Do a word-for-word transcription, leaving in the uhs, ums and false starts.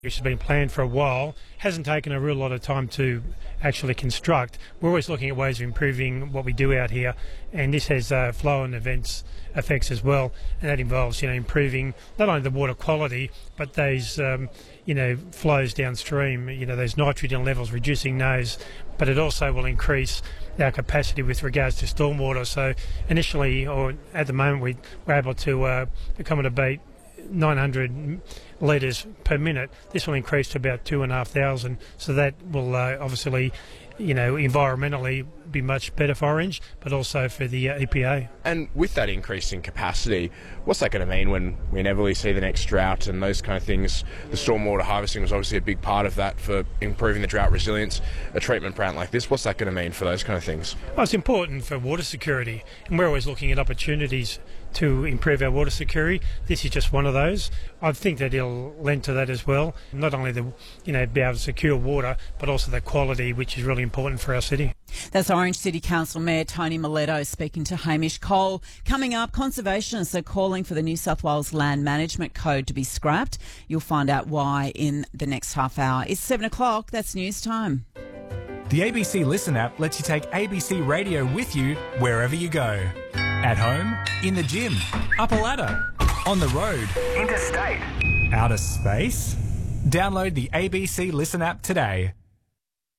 which has been planned for a while, hasn't taken a real lot of time to actually construct. We're always looking at ways of improving what we do out here, and this has uh, flow and events effects as well, and that involves, you know, improving not only the water quality, but those, um, you know, flows downstream, you know, those nitrogen levels, reducing those, but it also will increase our capacity with regards to stormwater. So initially, or at the moment, we, we're able to uh, accommodate nine hundred litres per minute. This will increase to about two and a half thousand. So that will uh, obviously, you know, environmentally be much better for Orange, but also for the uh, E P A. And with that increase in capacity, what's that going to mean when we inevitably see the next drought and those kind of things? The stormwater harvesting was obviously a big part of that for improving the drought resilience. A treatment plant like this, what's that going to mean for those kind of things? Well, it's important for water security, and we're always looking at opportunities to improve our water security. This is just one of those. I think that it'll lend to that as well. Not only the, you know, be able to secure water, but also the quality, which is really important for our city. That's Orange City Council Mayor Tony Miletto speaking to Hamish Cole. Coming up, conservationists are calling for the New South Wales Land Management Code to be scrapped. You'll find out why in the next half hour. It's seven o'clock. That's news time. The A B C Listen app lets you take A B C Radio with you wherever you go. At home, in the gym, up a ladder, on the road, interstate, outer space. Download the A B C Listen app today.